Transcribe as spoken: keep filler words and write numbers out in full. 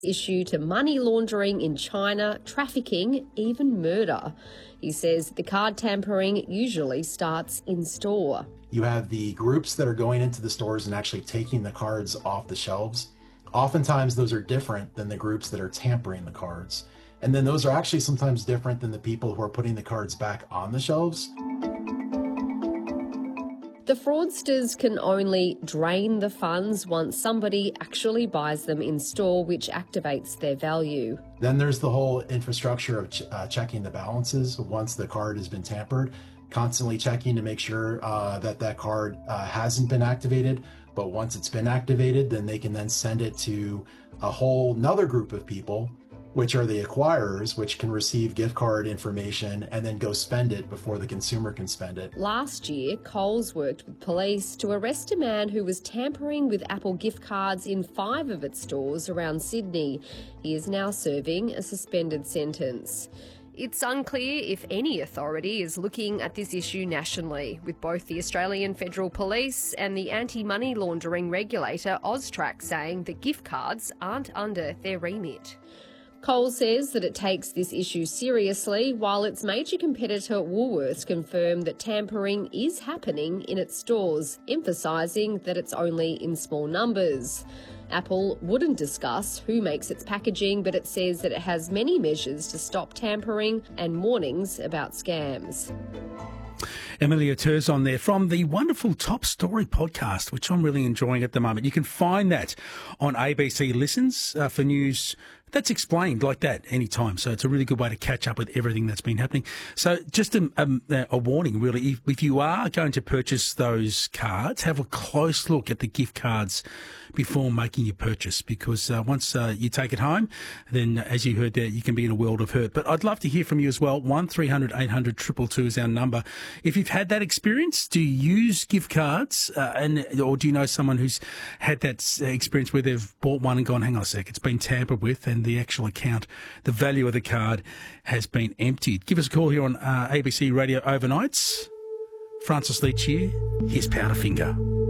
issue to money laundering in China, trafficking, even murder. He says the card tampering usually starts in store. You have the groups that are going into the stores and actually taking the cards off the shelves. Oftentimes those are different than the groups that are tampering the cards. And then those are actually sometimes different than the people who are putting the cards back on the shelves. The fraudsters can only drain the funds once somebody actually buys them in store, which activates their value. Then there's the whole infrastructure of ch- uh, checking the balances once the card has been tampered, constantly checking to make sure uh, that that card uh, hasn't been activated. But once it's been activated, then they can then send it to a whole nother group of people, which are the acquirers, which can receive gift card information and then go spend it before the consumer can spend it. Last year, Coles worked with police to arrest a man who was tampering with Apple gift cards in five of its stores around Sydney. He is now serving a suspended sentence. It's unclear if any authority is looking at this issue nationally, with both the Australian Federal Police and the anti-money laundering regulator AUSTRAC saying that gift cards aren't under their remit. Coles says that it takes this issue seriously, while its major competitor Woolworths confirmed that tampering is happening in its stores, emphasising that it's only in small numbers. Apple wouldn't discuss who makes its packaging, but it says that it has many measures to stop tampering and warnings about scams. Amelia Terz on there from the wonderful Top Story podcast, which I'm really enjoying at the moment. You can find that on A B C Listens uh, for news that's explained like that anytime. So it's a really good way to catch up with everything that's been happening. So just a, a, a warning, really, if, if you are going to purchase those cards, have a close look at the gift cards before making your purchase, because uh, once uh, you take it home, then as you heard there, you can be in a world of hurt. But I'd love to hear from you as well. one three hundred eight hundred two two two is our number. If you've had that experience, do you use gift cards, uh, and or do you know someone who's had that experience where they've bought one and gone, hang on a sec, it's been tampered with and the actual account, the value of the card has been emptied? Give us a call here on uh, A B C Radio Overnights. Francis Leach here. Here's Powderfinger.